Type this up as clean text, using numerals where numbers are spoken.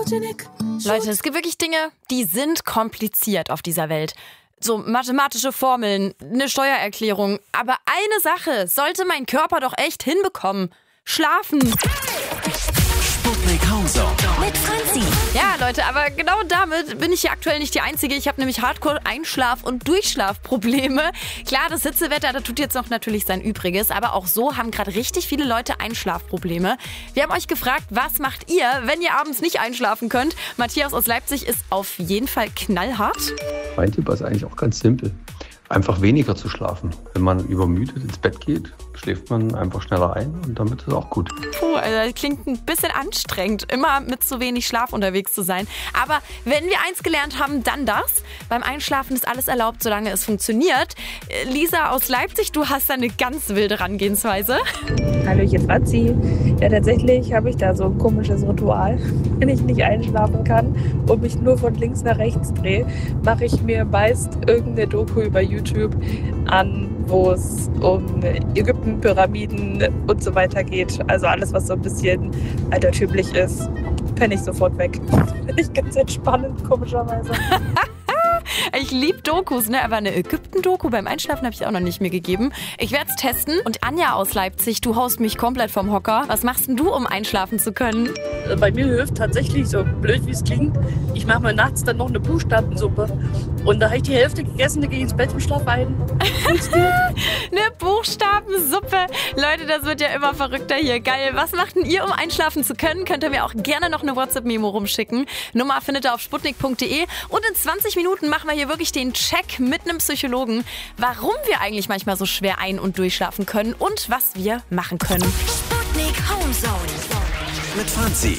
Leute, es gibt wirklich Dinge, die sind kompliziert auf dieser Welt. So mathematische Formeln, eine Steuererklärung. Aber eine Sache sollte mein Körper doch echt hinbekommen. Schlafen. Sputnik Homezone Mit Franzi. Ja, Leute, aber genau damit bin ich hier aktuell nicht die Einzige. Ich habe nämlich Hardcore-Einschlaf- und Durchschlafprobleme. Klar, das Hitzewetter, da tut jetzt noch natürlich sein Übriges. Aber auch so haben gerade richtig viele Leute Einschlafprobleme. Wir haben euch gefragt, was macht ihr, wenn ihr abends nicht einschlafen könnt? Matthias aus Leipzig ist auf jeden Fall knallhart. Mein Tipp ist eigentlich auch ganz simpel. Einfach weniger zu schlafen. Wenn man übermüdet ins Bett geht, schläft man einfach schneller ein und damit ist es auch gut. Puh, also das klingt ein bisschen anstrengend, immer mit so wenig Schlaf unterwegs zu sein. Aber wenn wir eins gelernt haben, dann das. Beim Einschlafen ist alles erlaubt, solange es funktioniert. Lisa aus Leipzig, du hast da eine ganz wilde Herangehensweise. Hallöchen Franzi. Ja, tatsächlich habe ich da so ein komisches Ritual. Wenn ich nicht einschlafen kann und mich nur von links nach rechts drehe, mache ich mir meist irgendeine Doku über YouTube an, wo es um Ägypten, Pyramiden und so weiter geht. Also alles, was so ein bisschen altertümlich ist, penne ich sofort weg. Finde ich ganz entspannend, komischerweise. Ich liebe Dokus, ne? Aber eine Ägypten-Doku beim Einschlafen habe ich auch noch nicht mir gegeben. Ich werde es testen. Und Anja aus Leipzig, du haust mich komplett vom Hocker. Was machst denn du, um einschlafen zu können? Bei mir hilft tatsächlich, so blöd wie es klingt, ich mache mir nachts dann noch eine Buchstabensuppe. Und da habe ich die Hälfte gegessen, dann gehe ich ins Bett und schlafe ein. Eine Buchstabensuppe. Leute, das wird ja immer verrückter hier. Geil. Was macht denn ihr, um einschlafen zu können? Könnt ihr mir auch gerne noch eine WhatsApp-Memo rumschicken. Nummer findet ihr auf sputnik.de. Und in 20 Minuten machen wir hier wirklich den Check mit einem Psychologen, warum wir eigentlich manchmal so schwer ein- und durchschlafen können und was wir machen können. Sputnik Homezone. mit Franzi.